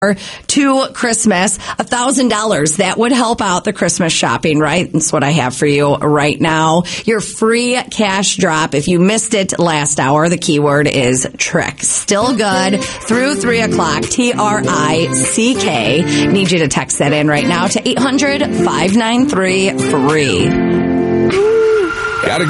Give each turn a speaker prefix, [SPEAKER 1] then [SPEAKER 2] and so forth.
[SPEAKER 1] to Christmas, $1,000. That would help out the Christmas shopping, right? That's what I have for you right now. Your free cash drop. If you missed it last hour, the keyword is trick. Still good through 3 o'clock. TRICK. Need you to text that in right now to 800-593-FREE.
[SPEAKER 2] Gotta